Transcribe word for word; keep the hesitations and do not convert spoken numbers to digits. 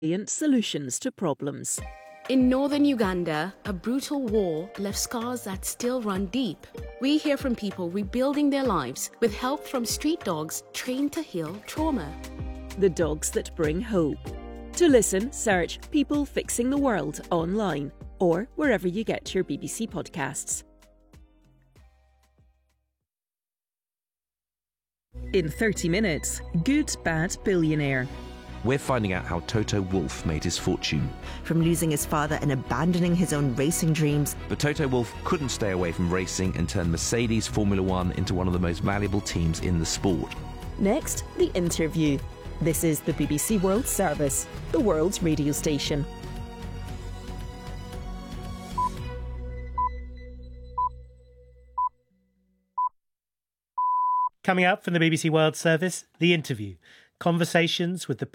solutions to problems. In northern Uganda, a brutal war left scars that still run deep. We hear from people rebuilding their lives with help from street dogs trained to heal trauma. The dogs that bring hope. To listen, search People Fixing the World online or wherever you get your B B C podcasts. In thirty minutes, Good Bad Billionaire. We're finding out how Toto Wolff made his fortune. From losing his father and abandoning his own racing dreams. But Toto Wolff couldn't stay away from racing and turned Mercedes Formula One into one of the most valuable teams in the sport. Next, the interview. This is the B B C World Service, the world's radio station. Coming up from the B B C World Service, the interview. Conversations with the